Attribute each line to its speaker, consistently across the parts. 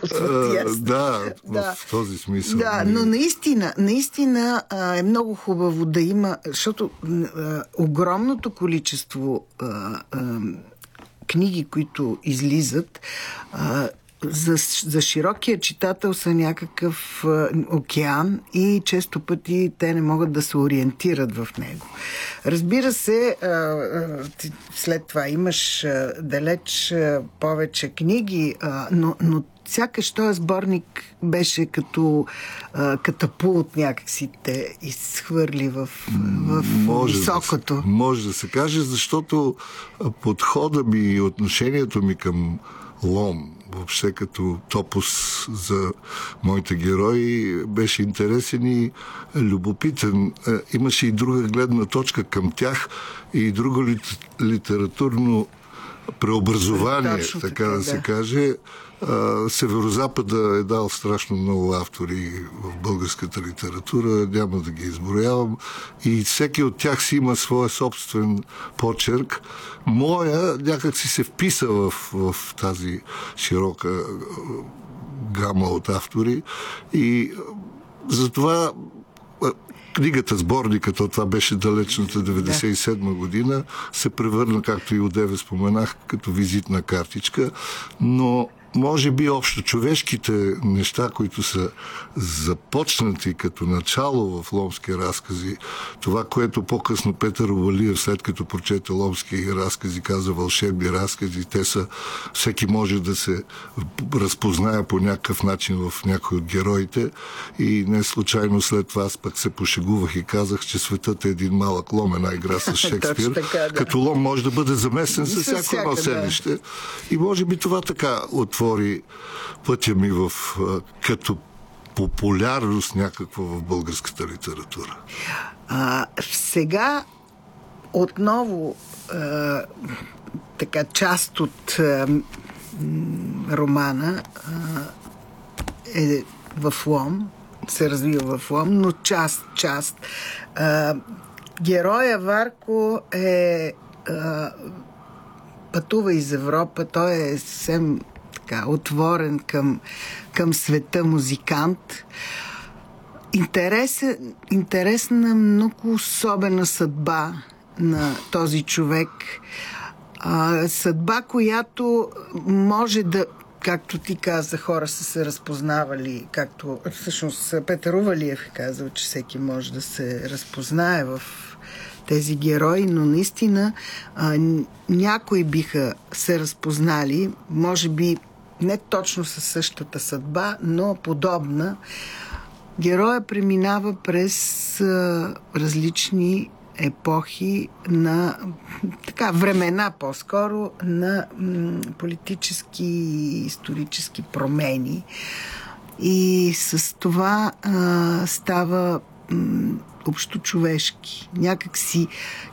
Speaker 1: Да, в този смисъл.
Speaker 2: Да, но наистина е много хубаво да има, защото огромното количество книги, които излизат, за широкия читател са някакъв океан и често пъти те не могат да се ориентират в него. Разбира се, след това имаш далеч повече книги, но сякаш този сборник беше като катапулт, някакси те изхвърли в високото.
Speaker 1: Може да се каже, защото подхода ми и отношението ми към Лом, въобще като топос за моите герои, беше интересен и любопитен. Имаше и друга гледна точка към тях и друго литературно преобразование, така да се каже. Северозапада е дал страшно много автори в българската литература, няма да ги изброявам, и всеки от тях си има своя собствен почерк. Моя някак си се вписа в тази широка гама от автори и затова книгата, сборникът, това беше далечната 97 година, се превърна, както и одеве споменах, като визитна картичка, но може би общо човешките неща, които са започнати като начало в ломски разкази, това, което по-късно Петър Овалиев, след като прочете ломски разкази, каза вълшебни разкази, те са, всеки може да се разпознае по някакъв начин в някой от героите, и не случайно след това аз пък се пошегувах и казах, че светът е един малък лом, една игра с Шекспир,
Speaker 2: така, да.
Speaker 1: Като лом може да бъде заместен с всяко едно селище. И може би това така отвори пътя ми като популярност някаква в българската литература.
Speaker 2: Сега отново така част от романа е в Лом, се развива в Лом, но част. Героя Варко пътува из Европа, той е съвсем отворен към света музикант. Интересна, много особена съдба на този човек. Съдба, която може да, както ти каза, хора са се разпознавали, както всъщност Петър Овалиев е казал, че всеки може да се разпознае в тези герои, но наистина някои биха се разпознали, може би не точно със същата съдба, но подобна. Героя преминава през различни епохи на времена по-скоро на политически и исторически промени. И с това става общо човешки. Някак си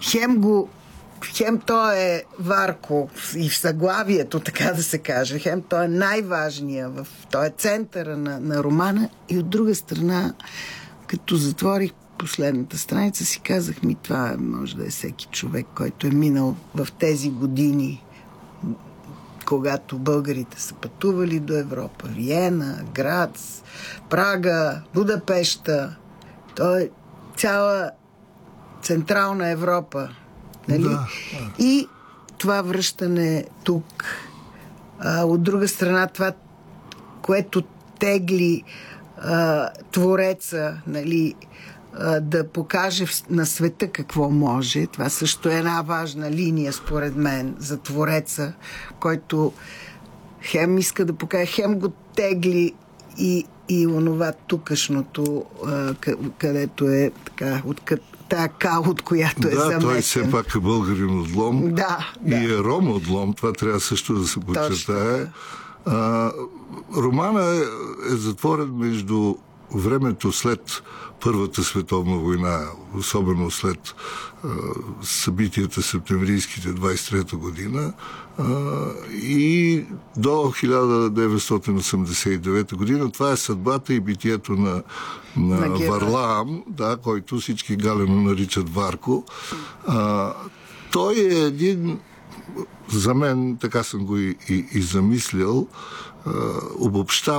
Speaker 2: хем той е Варко и в съглавието, така да се каже, хем той е най-важният, той е центъра на романа, и от друга страна, като затворих последната страница, си казах, това може да е всеки човек, който е минал в тези години, когато българите са пътували до Европа, Виена, Грац, Прага, Будапеща, той е цяла Централна Европа. Нали? Да. И това връщане тук. От друга страна, това, което тегли твореца, нали, да покаже на света какво може. Това също е една важна линия, според мен, за твореца, който хем иска да покаже, хем го тегли и онова тукашното, където е така, тая кал, от която е замесен. Да,
Speaker 1: той все пак е българин от Лом.
Speaker 2: Да.
Speaker 1: И е ром от Лом. Това трябва също да се подчертае. Романа е затворен между времето след Първата световна война, особено след събитията септемврийските 23-та година, и до 1989 година. Това е съдбата и битието на Варлаам, който всички галено наричат Варко. Той е един, за мен, така съм го и замислял, обобщава